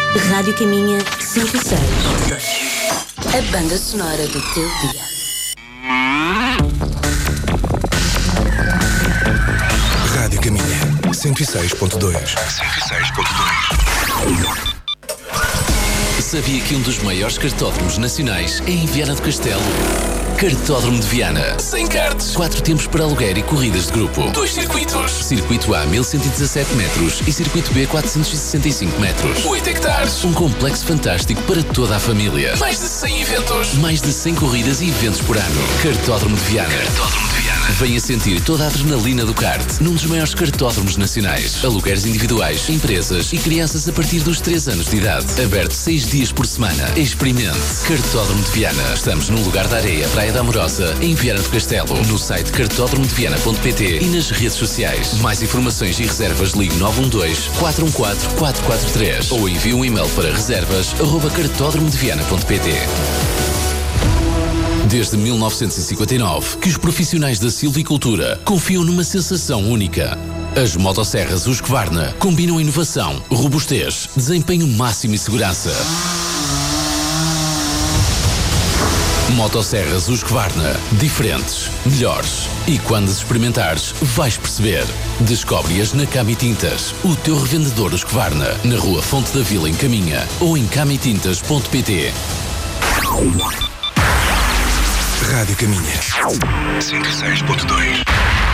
Rádio Caminha 106. A banda sonora do teu dia. Rádio Caminha 106.2. Sabia que um dos maiores cartódromos nacionais é em Viana do Castelo? Cartódromo de Viana. 100 karts. 4 tempos para aluguer e corridas de grupo. 2 circuitos. Circuito A, 1117 metros e Circuito B, 465 metros. 8 hectares. Um complexo fantástico para toda a família. Mais de 100 eventos. Mais de 100 corridas e eventos por ano. Cartódromo de Viana. Cartódromo de Viana. Venha sentir toda a adrenalina do kart num dos maiores cartódromos nacionais. Alugueres individuais, empresas e crianças a partir dos 3 anos de idade. Aberto 6 dias por semana. Experimente. Cartódromo de Viana. Estamos no lugar da areia, Praia da Amorosa, em Viana do Castelo. No site cartódromodeviana.pt e nas redes sociais. Mais informações e reservas, ligue 912-414-443 ou envie um e-mail para reservas@cartódromodeviana.pt. Desde 1959, que os profissionais da silvicultura confiam numa sensação única. As motosserras Husqvarna combinam inovação, robustez, desempenho máximo e segurança. Motosserras Husqvarna. Diferentes, melhores. E quando as experimentares, vais perceber. Descobre-as na Cami Tintas, o teu revendedor Husqvarna, na Rua Fonte da Vila, em Caminha, ou em camitintas.pt. Rádio Caminha 106.2.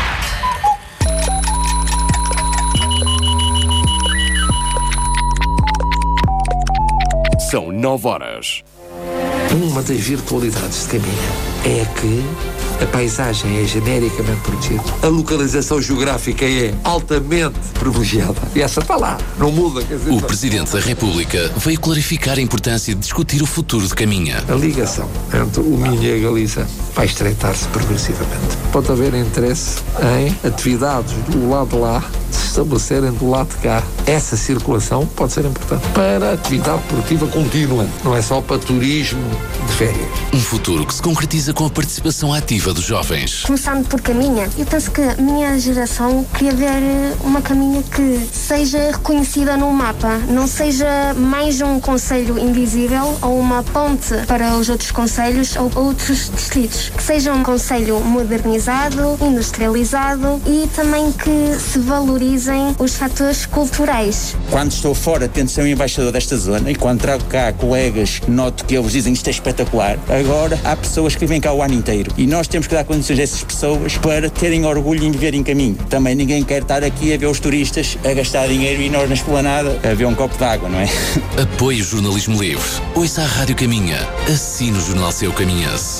São 9 horas. Uma das virtualidades de Caminha é que a paisagem é genericamente protegida. A localização geográfica é altamente privilegiada. E essa está lá, não muda. Quer dizer, o Presidente da República veio clarificar a importância de discutir o futuro de Caminha. a ligação entre o Minho e a Galiza vai estreitar-se progressivamente. Pode haver interesse em atividades do lado de lá se estabelecerem do lado de cá. Essa circulação pode ser importante para a atividade produtiva contínua, não é só para turismo de férias. Um futuro que se concretiza com a participação ativa dos jovens. Começando por Caminha, eu penso que a minha geração queria ver uma Caminha que seja reconhecida no mapa, não seja mais um concelho invisível ou uma ponte para os outros concelhos ou outros distritos. Que seja um concelho modernizado, industrializado e também que se valorizem os fatores culturais. Quando estou fora, tento ser um embaixador desta zona, e quando trago cá colegas, noto que eles dizem isto é espetacular. Agora, há pessoas que vêm cá o ano inteiro e nós temos que dar condições a essas pessoas para terem orgulho em viver em Caminho. Também ninguém quer estar aqui a ver os turistas a gastar dinheiro e nós na esplanada a ver um copo de água, não é? Apoie o jornalismo livre. Ouça a Rádio Caminha. Assine o Jornal Seu Caminhense.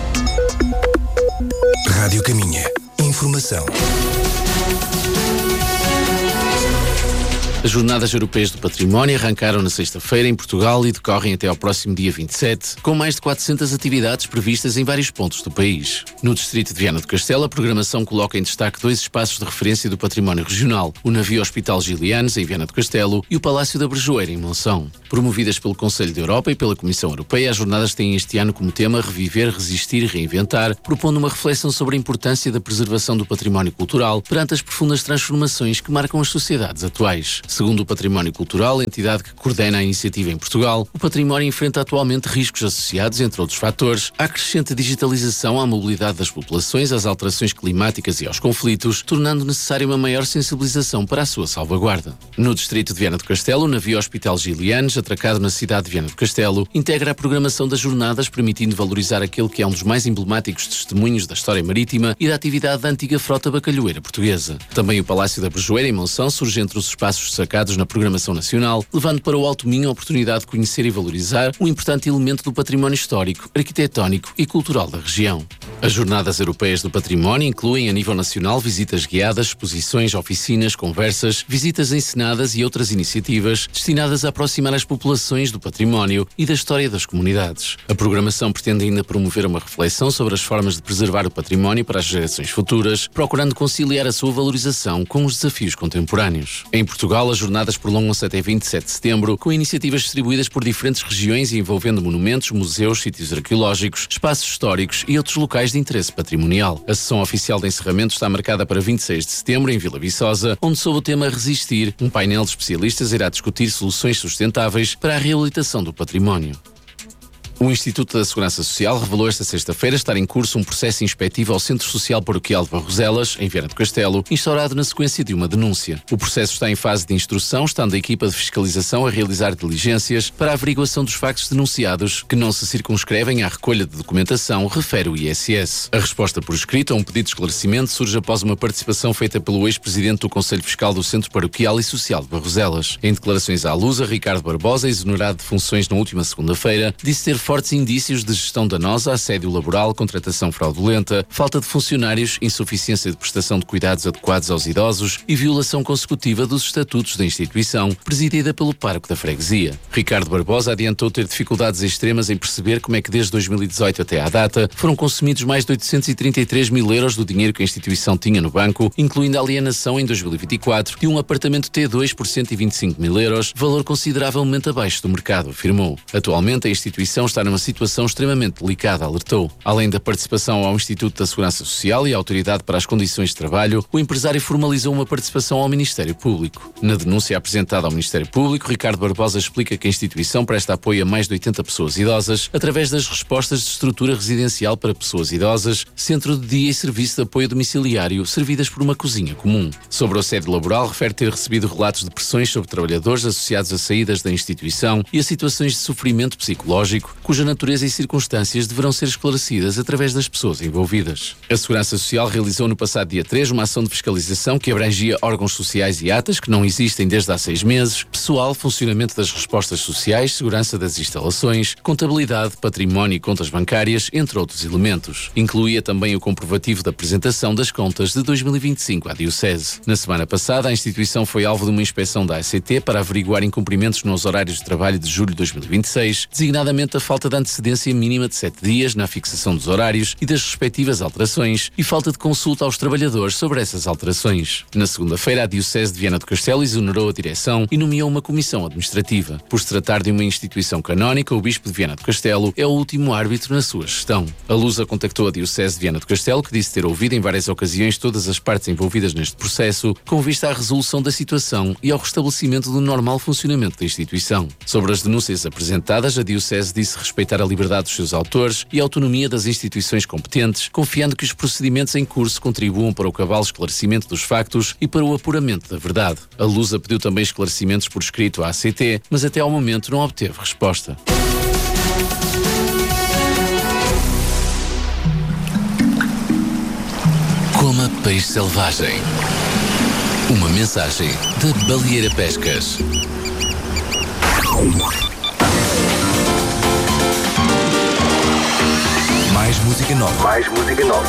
Rádio Caminha. Informação. As Jornadas Europeias do Património arrancaram na sexta-feira em Portugal e decorrem até ao próximo dia 27, com mais de 400 atividades previstas em vários pontos do país. No distrito de Viana do Castelo, a programação coloca em destaque 2 espaços de referência do património regional, o Navio Hospital Gilianos, em Viana do Castelo, e o Palácio da Brejoeira, em Monção. Promovidas pelo Conselho da Europa e pela Comissão Europeia, as jornadas têm este ano como tema Reviver, Resistir e Reinventar, propondo uma reflexão sobre a importância da preservação do património cultural perante as profundas transformações que marcam as sociedades atuais. Segundo o Património Cultural, entidade que coordena a iniciativa em Portugal, o património enfrenta atualmente riscos associados, entre outros fatores, à crescente digitalização, à mobilidade das populações, às alterações climáticas e aos conflitos, tornando necessária uma maior sensibilização para a sua salvaguarda. No distrito de Viana do Castelo, o Navio Hospital Gilianos, atracado na cidade de Viana do Castelo, integra a programação das jornadas, permitindo valorizar aquele que é um dos mais emblemáticos testemunhos da história marítima e da atividade da antiga frota bacalhoeira portuguesa. Também o Palácio da Brejoeira, em Monção, surge entre os espaços destacados na programação nacional, levando para o Alto Minho a oportunidade de conhecer e valorizar um importante elemento do património histórico, arquitetónico e cultural da região. As Jornadas Europeias do Património incluem, a nível nacional, visitas guiadas, exposições, oficinas, conversas, visitas encenadas e outras iniciativas destinadas a aproximar as populações do património e da história das comunidades. A programação pretende ainda promover uma reflexão sobre as formas de preservar o património para as gerações futuras, procurando conciliar a sua valorização com os desafios contemporâneos. Em Portugal, Portugal, as jornadas prolongam-se até 27 de setembro, com iniciativas distribuídas por diferentes regiões e envolvendo monumentos, museus, sítios arqueológicos, espaços históricos e outros locais de interesse patrimonial. A sessão oficial de encerramento está marcada para 26 de setembro, em Vila Viçosa, onde, sob o tema Resistir, um painel de especialistas irá discutir soluções sustentáveis para a reabilitação do património. O Instituto da Segurança Social revelou esta sexta-feira estar em curso um processo inspectivo ao Centro Social Paroquial de Barroselas, em Viana do Castelo, instaurado na sequência de uma denúncia. O processo está em fase de instrução, estando a equipa de fiscalização a realizar diligências para a averiguação dos factos denunciados, que não se circunscrevem à recolha de documentação, refere o ISS. A resposta por escrito a um pedido de esclarecimento surge após uma participação feita pelo ex-presidente do Conselho Fiscal do Centro Paroquial e Social de Barroselas. Em declarações à Lusa, Ricardo Barbosa, exonerado de funções na última segunda-feira, disse ter fortes indícios de gestão danosa, assédio laboral, contratação fraudulenta, falta de funcionários, insuficiência de prestação de cuidados adequados aos idosos e violação consecutiva dos estatutos da instituição, presidida pelo pároco da freguesia. Ricardo Barbosa adiantou ter dificuldades extremas em perceber como é que desde 2018 até à data foram consumidos mais de 833 mil euros do dinheiro que a instituição tinha no banco, incluindo a alienação em 2024 de um apartamento T2 por 125 mil euros, valor consideravelmente abaixo do mercado, afirmou. Atualmente a instituição está numa situação extremamente delicada, alertou. Além da participação ao Instituto da Segurança Social e à Autoridade para as Condições de Trabalho, o empresário formalizou uma participação ao Ministério Público. Na denúncia apresentada ao Ministério Público, Ricardo Barbosa explica que a instituição presta apoio a mais de 80 pessoas idosas através das respostas de estrutura residencial para pessoas idosas, centro de dia e serviço de apoio domiciliário, servidas por uma cozinha comum. Sobre o assédio laboral, refere ter recebido relatos de pressões sobre trabalhadores associados a saídas da instituição e a situações de sofrimento psicológico, cuja natureza e circunstâncias deverão ser esclarecidas através das pessoas envolvidas. A Segurança Social realizou no passado dia 3 uma ação de fiscalização que abrangia órgãos sociais e atas que não existem desde há 6 meses, pessoal, funcionamento das respostas sociais, segurança das instalações, contabilidade, património e contas bancárias, entre outros elementos. Incluía também o comprovativo da apresentação das contas de 2025 à Diocese. Na semana passada, a instituição foi alvo de uma inspeção da ACT para averiguar incumprimentos nos horários de trabalho de julho de 2026, designadamente a falta de antecedência mínima de 7 dias na fixação dos horários e das respectivas alterações e falta de consulta aos trabalhadores sobre essas alterações. Na segunda-feira, a Diocese de Viana do Castelo exonerou a direção e nomeou uma comissão administrativa. Por se tratar de uma instituição canónica, o Bispo de Viana do Castelo é o último árbitro na sua gestão. A Lusa contactou a Diocese de Viana do Castelo, que disse ter ouvido em várias ocasiões todas as partes envolvidas neste processo, com vista à resolução da situação e ao restabelecimento do normal funcionamento da instituição. Sobre as denúncias apresentadas, a Diocese disse respeitar a liberdade dos seus autores e a autonomia das instituições competentes, confiando que os procedimentos em curso contribuam para o cabal esclarecimento dos factos e para o apuramento da verdade. A Lusa pediu também esclarecimentos por escrito à ACT, mas até ao momento não obteve resposta. Coma peixe selvagem. Uma mensagem da Baleeira Pescas. Mais música nova.